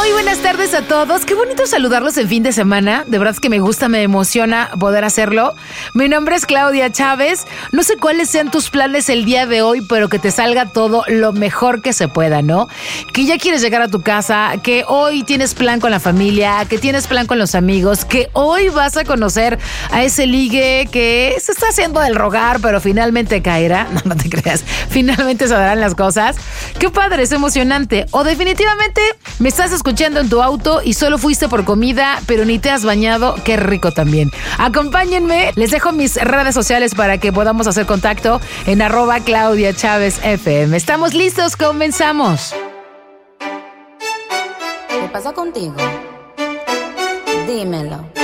Muy buenas tardes a todos. Qué bonito saludarlos en fin de semana. De verdad es que me gusta, me emociona poder hacerlo. Mi nombre es Claudia Chávez. No sé cuáles sean tus planes el día de hoy, pero que te salga todo lo mejor que se pueda, ¿no? Que ya quieres llegar a tu casa, que hoy tienes plan con la familia, que tienes plan con los amigos, que hoy vas a conocer a ese ligue que se está haciendo del rogar, pero finalmente caerá. No te creas. Finalmente se darán las cosas. Qué padre, es emocionante. O definitivamente me estás escuchando en tu auto y solo fuiste por comida, pero ni te has bañado. Qué rico también. Acompáñenme, les dejo mis redes sociales para que podamos hacer contacto en @ClaudiaChávezFM. ¿Estamos listos? Comenzamos. ¿Qué pasa contigo? Dímelo.